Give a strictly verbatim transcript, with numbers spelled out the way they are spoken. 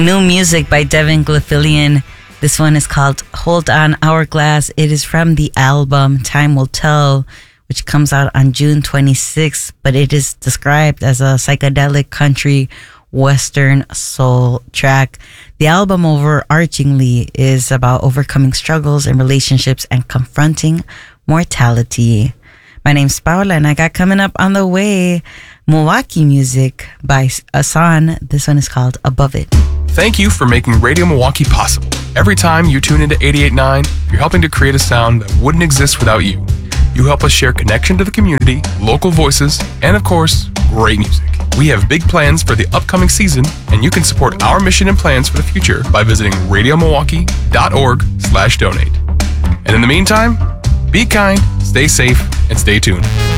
New music by Devin Gilfillian. This one is called Hold On Hourglass. It is from the album Time Will Tell, which comes out on June twenty-sixth, but it is described as a psychedelic country western soul track. The album overarchingly is about overcoming struggles in relationships and confronting mortality. My name's Paula, and I got coming up on the way Milwaukee music by Asan. This one is called Above It. Thank you for making Radio Milwaukee possible. Every time you tune into eighty-eight point nine, you're helping to create a sound that wouldn't exist without you. You help us share connection to the community, local voices, and of course, great music. We have big plans for the upcoming season, and you can support our mission and plans for the future by visiting radiomilwaukee.org slash donate. And in the meantime, be kind, stay safe, and stay tuned.